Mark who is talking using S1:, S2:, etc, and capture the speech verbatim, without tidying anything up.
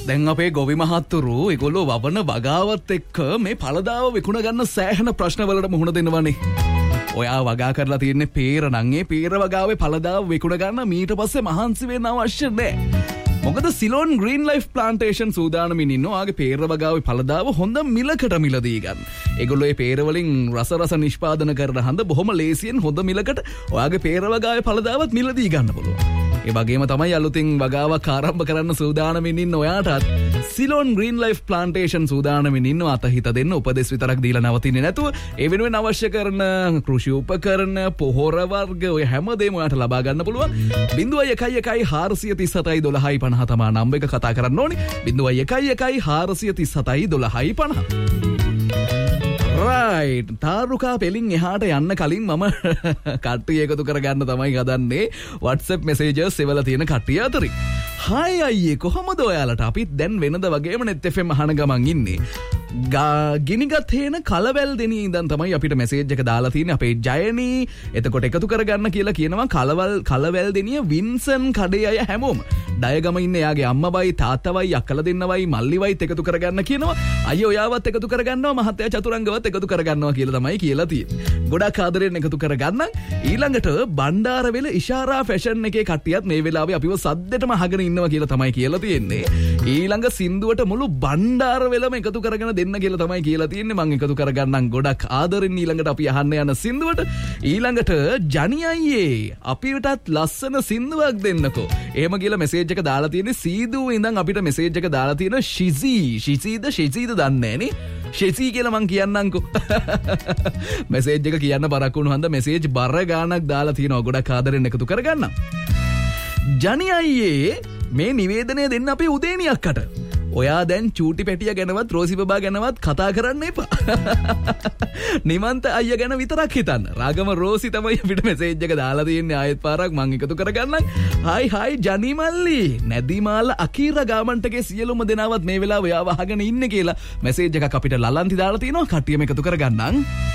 S1: දැන් අපේ ගොවි මහත්තුරු ඒගොල්ලෝ වවන වගාවත් එක්ක මේ පළදාව විකුණ ගන්න සෑහෙන ප්‍රශ්නවලට මුහුණ දෙනවනේ. ඔයා වගා කරලා තියෙන්නේ peer නම් ඒ peer වගාවේ පළදාව විකුණ ගන්න මීට පස්සේ මහන්සි වෙන්න අවශ්‍ය නැහැ. මොකද සිලෝන් ග්‍රීන් ලයිෆ් ප්ලාන්ටේෂන් සූදානමින් ඉන්නවා ආගේ peer වගාවේ පළදාව හොඳ මිලකට මිලදී ගන්න. ඒගොල්ලෝ මේ peer වලින් රස රස නිෂ්පාදන කරන හඳ බොහොම ලේසියෙන් හොඳ මිලකට ඔයාගේ peer වගාවේ පළදාවත් මිලදී ගන්න පුළුවන්. ඒ වගේම තමයි අලුතින් වගාවක් ආරම්භ කරන්න සූදානමින් ඉන්න ඔයාටත් සිලෝන් ග්‍රීන් ලයිෆ් ප්ලාන්ටේෂන් සූදානමින් ඉන්න අතහිත දෙන්න උපදෙස් විතරක් දීලා නවතින්නේ නැතුව ඒ වෙනුවෙන් අවශ්‍ය කරන කෘෂි උපකරණ පොහොර වර්ග ඔය හැමදේම ඔයාට ලබා ගන්න පුළුවන්. ज़ीरो एक एक चार तीन सात ज़ीरो एक पाँच තමයි නම්බර එක කතා කරන්න ඕනේ. ज़ीरो एक एक चार तीन सात ज़ीरो एक पाँच. රයිට් තාරුකා පෙලින් එහාට යන්න කලින් මම කට්ටිය එකතු කරගන්න තමයි හදන්නේ WhatsApp messages එවලා තියෙන කට්ටිය අතරින්. හායි අයියේ කොහමද ඔයාලට? අපිත් දැන් වෙනද වගේම net F M අහන ගමන් ඉන්නේ. ගිනිගත් හේන කලවැල් දෙනිය ඉඳන් තමයි අපිට මැසේජ් එක දාලා තියෙන්නේ අපේ ජයනී. එතකොට එකතු කරගන්න කියලා කියනවා කලවල් කලවැල් දෙනිය වින්සන් කඩේ අය හැමෝම. ඩයගම ඉන්නේ යාගේ අම්මවයි තාත්තවයි අක්කලා දෙන්නවයි මල්ලිවයිත් එකතු කරගන්න කියනවා. අයියෝ ඔයාවත් එකතු කරගන්නවා මහත්තයා චතුරංගවත් එකතු කරගන්නවා කියලා තමයි කියලා තියෙන්නේ. ගොඩක් ආදරෙන් එකතු කරගන්න. ඊළඟට බණ්ඩාරවෙල ඉෂාරා ෆැෂන් එකේ කට්ටියත් මේ වෙලාවේ අපිව සද්දෙටම අහගෙන ඉන්නවා කියලා තමයි කියලා තියෙන්නේ. ඊළඟ සින්දුවට මුළු බණ්ඩාරවෙලම එකතු කරගෙන දෙන්න කියලා තමයි කියලා තියෙන්නේ. මම එකතු කරගන්නම් ගොඩක් ආදරෙන් ඊළඟට අපි අහන්න යන සින්දුවට. ඊළඟට ජනි අයියේ අපිටත් ලස්සන සින්දුවක් දෙන්නකෝ. එහෙම කියලා මැසේජ් එක දාලා තියෙන්නේ සීදු ඉඳන් අපිට මැසේජ් එක දාලා තියෙන ශිසී. ශිසීද ශිසීද දන්නේ නැනේ. ශෙසී කියලා මං කියන්නම්කෝ. මැසේජ් එක කියන්න බරක් වුණු හන්ද මැසේජ් බර ගානක් දාලා තියෙනවා. ගොඩක් ආදරෙන් එකතු කරගන්නම්. ජනි අයියේ මේ නිවේදනය දෙන්න අපේ උදේනියක්කට. ඔයා දැන් චූටි පැටිය ගැනවත් රෝසි බබා ගැනවත් කතා කරන්න එපා. නිමන්ත අයියා ගැන විතරක් හිතන්න. රාගම රෝසි තමයි අපිට මැසේජ් එක දාලා තියෙන්නේ. ආයෙත් පාරක් මං එකතු කරගන්නම්. හායි හායි ජනි මල්ලි. නැදිමාල අකීරා ගාමන්ටගේ සියලුම දෙනාවත් මේ වෙලාව ඔයාව අහගෙන ඉන්නේ කියලා මැසේජ් එකක් අපිට ලලන්ති දාලා තිනවා. කට්ටියම එකතු කරගන්නම්.